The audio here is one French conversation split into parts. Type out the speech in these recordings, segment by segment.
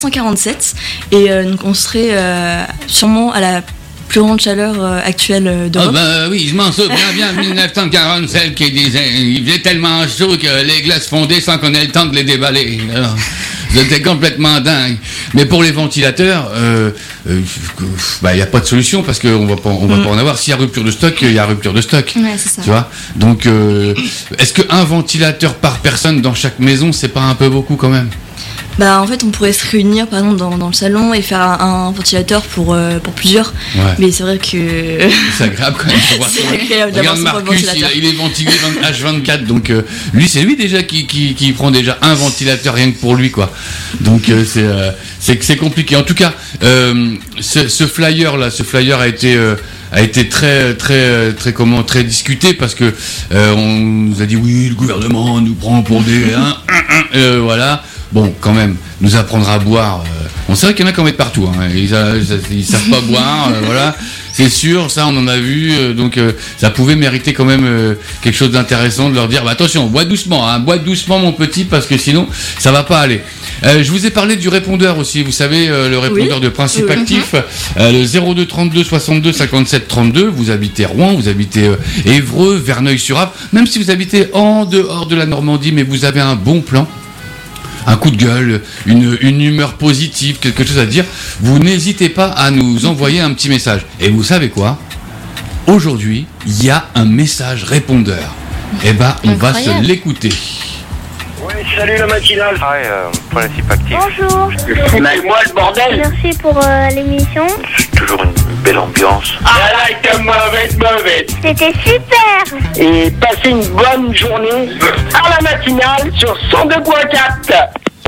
147 et donc on serait sûrement à la plus grande chaleur actuelle d'Europe. Oui, je m'en souviens bien 1947 il faisait tellement chaud que les glaces fondaient sans qu'on ait le temps de les déballer. Alors, c'était complètement dingue. Mais pour les ventilateurs, il n'y a pas de solution parce qu'on va pas en avoir. S'il y a rupture de stock, il y a rupture de stock. Ouais, c'est ça. Tu vois. Donc, est-ce qu'un ventilateur par personne dans chaque maison, c'est pas un peu beaucoup quand même? En fait, on pourrait se réunir par exemple dans le salon et faire un ventilateur pour plusieurs. Ouais. Mais c'est vrai que c'est agréable quand même. C'est agréable d'avoir son propre Marcus, ventilateur. il est ventilé H24, donc c'est lui déjà qui prend déjà un ventilateur rien que pour lui, quoi. Donc c'est compliqué. En tout cas, ce flyer a été très discuté parce que on nous a dit oui, le gouvernement nous prend pour des voilà. Bon, quand même, nous apprendre à boire. On sait qu'il y en a qui en mettent partout. Hein. Ils savent pas boire, voilà. C'est sûr, ça on en a vu. Donc ça pouvait mériter quand même quelque chose d'intéressant de leur dire attention, bois doucement mon petit, parce que sinon ça va pas aller. Je vous ai parlé du répondeur aussi. Vous savez, le répondeur de principe actif, le 02 32 62 57 32. Vous habitez Rouen, vous habitez Évreux, Verneuil-sur-Avre. Même si vous habitez en dehors de la Normandie, mais vous avez un bon plan, un coup de gueule, une humeur positive, quelque chose à dire, vous n'hésitez pas à nous envoyer un petit message. Et vous savez quoi ? Aujourd'hui, il y a un message répondeur. On va se l'écouter. Ouais, salut la matinale. Principe actif. Bonjour. Moi le bordel. Merci pour l'émission. C'est toujours une belle ambiance. Mauvaise. C'était super. Et passez une bonne journée à la matinale sur 102.4.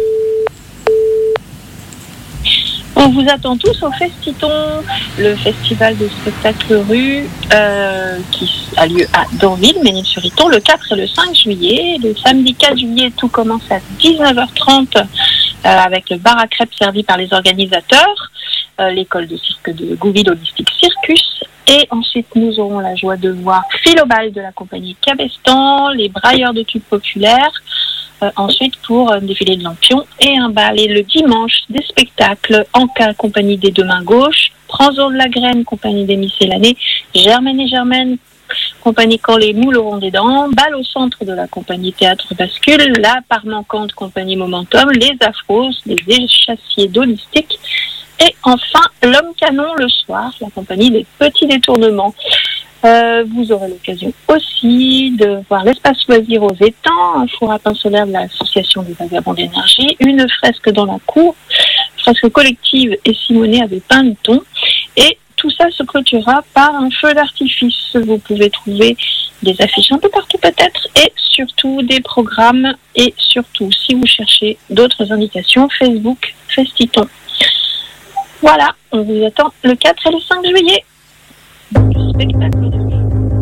On vous attend tous au Festiton, le festival de spectacle rue qui a lieu à Dorville, Ménil-sur-Iton, le 4 et le 5 juillet. Le samedi 4 juillet, tout commence à 19h30 avec le bar à crêpes servi par les organisateurs, l'école de cirque de Gouville Holistic Circus. Et ensuite, nous aurons la joie de voir Philobal de la compagnie Cabestan, les brailleurs de tubes populaires. Ensuite, pour un défilé de lampions et un bal. Et le dimanche, des spectacles Anka, compagnie des Deux Mains Gauches, Pranzo de la Graine, compagnie des Miscellanées, Germaine et Germaine, compagnie Quand les moules auront des dents, Bal au centre de la compagnie Théâtre Bascule, La Part Manquante, compagnie Momentum, Les Afros, les Échassiers d'Holistique, et enfin, L'Homme Canon le soir, la compagnie des Petits Détournements. Vous aurez l'occasion aussi de voir l'espace loisir aux étangs, un four à pain solaire de l'association des vagabonds d'énergie, une fresque dans la cour, fresque collective et Simonet avec pain de thon. Et tout ça se clôturera par un feu d'artifice. Vous pouvez trouver des affiches un peu partout peut-être et surtout des programmes et surtout, si vous cherchez d'autres indications, Facebook, Festiton. Voilà, on vous attend le 4 et le 5 juillet. Spectacle de